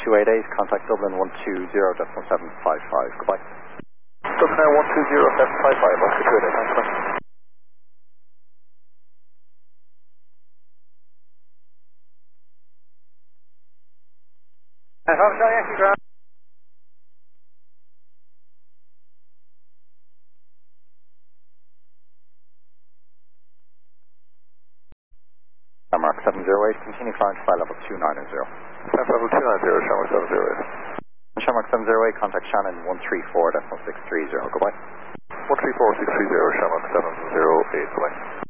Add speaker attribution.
Speaker 1: 288, contact Dublin 120.755. Goodbye.
Speaker 2: Dublin 120.755, Oscar 288, thanks, bye.
Speaker 1: Shamrock 708, continue flying to flight level 290.
Speaker 2: Flight level 290, Shamrock 708.
Speaker 1: Shamrock 708, contact Shannon 134.630. Goodbye.
Speaker 2: 134.630, Shamrock 708, goodbye.